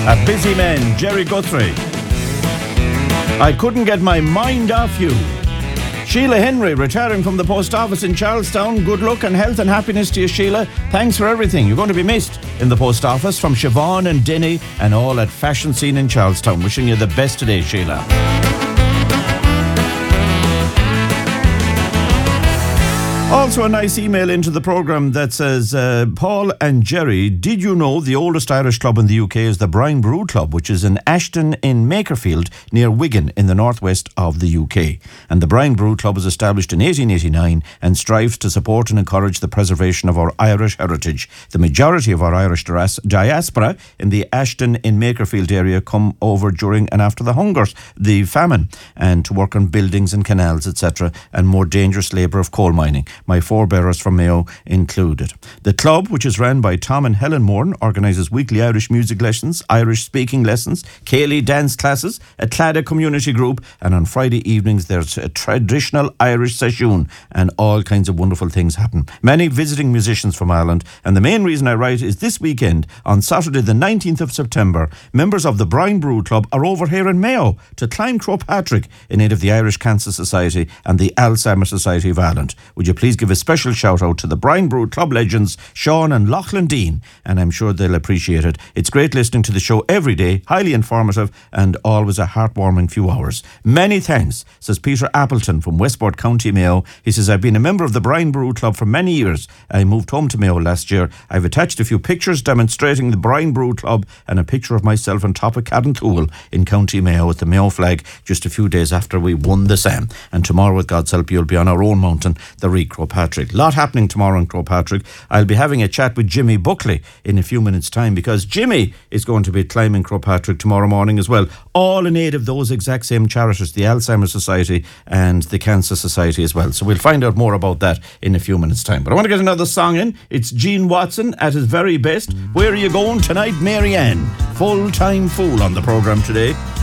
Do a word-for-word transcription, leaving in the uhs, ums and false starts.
A busy man, Jerry Guthrie. I couldn't get my mind off you. Sheila Henry, retiring from the post office in Charlestown. Good luck and health and happiness to you, Sheila. Thanks for everything. You're going to be missed in the post office. From Siobhan and Denny and all at Fashion Scene in Charlestown. Wishing you the best today, Sheila. Also a nice email into the programme that says, uh, Paul and Jerry, did you know the oldest Irish club in the U K is the Brian Boru Club, which is in Ashton in Makerfield near Wigan in the northwest of the U K. And the Brian Boru Club was established in eighteen eighty-nine and strives to support and encourage the preservation of our Irish heritage. The majority of our Irish diaspora in the Ashton in Makerfield area come over during and after the hunger, the famine, and to work on buildings and canals, et cetera, and more dangerous labour of coal mining. My forebearers from Mayo included. The club, which is run by Tom and Helen Moran, organises weekly Irish music lessons, Irish speaking lessons, Cayley dance classes, a Claddagh community group, and on Friday evenings there's a traditional Irish session, and all kinds of wonderful things happen. Many visiting musicians from Ireland, and the main reason I write is this weekend, on Saturday the nineteenth of September, members of the Brian Boru Club are over here in Mayo to climb Croagh Patrick in aid of the Irish Cancer Society and the Alzheimer's Society of Ireland. Would you please give a special shout out to the Brian Boru Club legends Sean and Lachlan Dean, and I'm sure they'll appreciate it. It's great listening to the show every day, highly informative and always a heartwarming few hours. Many thanks, says Peter Appleton from Westport, County Mayo. He says, I've been a member of the Brian Boru Club for many years. I moved home to Mayo last year. I've attached a few pictures demonstrating the Brian Boru Club and a picture of myself on top of Caddentoul in County Mayo with the Mayo flag just a few days after we won the Sam. And tomorrow, with God's help, you'll be on our own mountain, the Ree Croagh Patrick. Lot happening tomorrow in Croagh Patrick. I'll be having a chat with Jimmy Buckley in a few minutes' time, because Jimmy is going to be climbing Croagh Patrick tomorrow morning as well, all in aid of those exact same charities, the Alzheimer's Society and the Cancer Society as well. So we'll find out more about that in a few minutes' time. But I want to get another song in. It's Gene Watson at his very best. Where are you going tonight, Mary Ann? Full-time fool on the programme today.